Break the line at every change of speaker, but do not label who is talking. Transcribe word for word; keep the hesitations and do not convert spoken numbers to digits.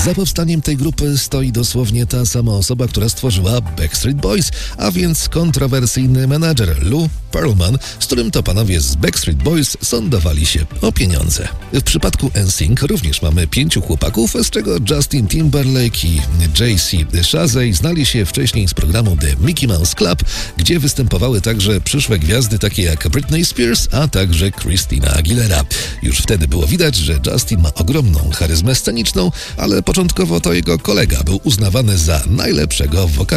Za powstaniem tej grupy stoi dosłownie ta sama osoba, która stworzyła Backstreet Boys, a więc kontrowersyjny menadżer Lou Pearlman, z którym to panowie z Backstreet Boys sądowali się o pieniądze. W przypadku N Sync również mamy pięciu chłopaków, z czego Justin Timberlake i J C Chasez znali się wcześniej z programu The Mickey Mouse Club, gdzie występowały także przyszłe gwiazdy takie jak Britney Spears, a także Christina Aguilera. Już wtedy było widać, że Justin ma ogromną charyzmę sceniczną, ale początkowo to jego kolega był uznawany za najlepszego wokalistę